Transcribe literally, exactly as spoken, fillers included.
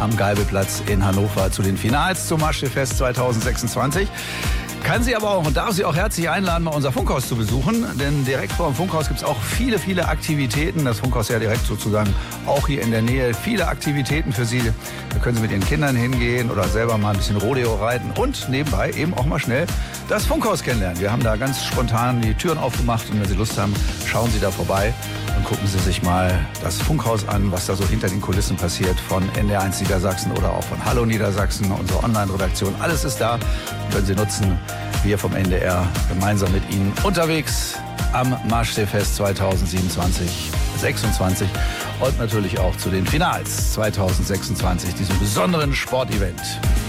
am Geibelplatz in Hannover zu den Finals zum Maschsee-Fest zweitausendsechsundzwanzig. Kann sie aber auch und darf sie auch herzlich einladen, mal unser Funkhaus zu besuchen. Denn direkt vor dem Funkhaus gibt es auch viele, viele Aktivitäten. Das Funkhaus ja direkt sozusagen auch hier in der Nähe. Viele Aktivitäten für Sie. Da können Sie mit Ihren Kindern hingehen oder selber mal ein bisschen Rodeo reiten. Und nebenbei eben auch mal schnell das Funkhaus kennenlernen. Wir haben da ganz spontan die Türen aufgemacht. Und wenn Sie Lust haben, schauen Sie da vorbei und gucken Sie sich mal das Funkhaus an, was da so hinter den Kulissen passiert von N D R eins Niedersachsen oder auch von Hallo Niedersachsen, unsere Online-Redaktion. Alles ist da, können Sie nutzen. Wir vom N D R gemeinsam mit Ihnen unterwegs am Maschsee-Fest zweitausendsiebenundzwanzig, sechsundzwanzig und natürlich auch zu den Finals zweitausendsechsundzwanzig, diesem besonderen Sportevent.